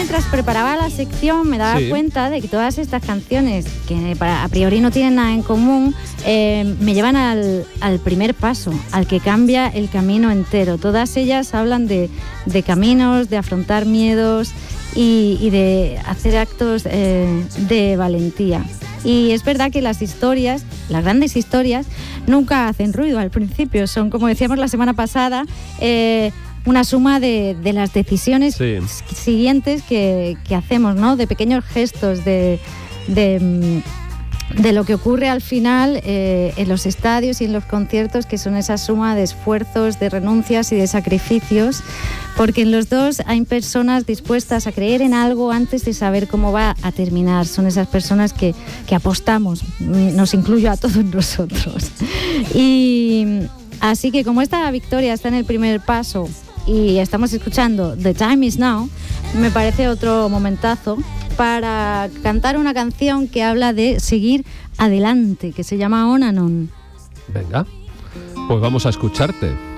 mientras preparaba la sección me daba cuenta de que todas estas canciones, que a priori no tienen nada en común, me llevan al primer paso, al que cambia el camino entero. Todas ellas hablan de caminos, de afrontar miedos y de hacer actos de valentía. Y es verdad que las historias, las grandes historias, nunca hacen ruido al principio. Son, como decíamos la semana pasada, una suma de las decisiones siguientes que hacemos, ¿no? De pequeños gestos, de lo que ocurre al final en los estadios y en los conciertos, que son esa suma de esfuerzos, de renuncias y de sacrificios, porque en los dos hay personas dispuestas a creer en algo antes de saber cómo va a terminar. Son esas personas que apostamos, nos incluyo a todos nosotros. Y así que como esta victoria está en el primer paso y estamos escuchando The Time Is Now, me parece otro momentazo para cantar una canción que habla de seguir adelante, que se llama On and On. Venga, pues vamos a escucharte.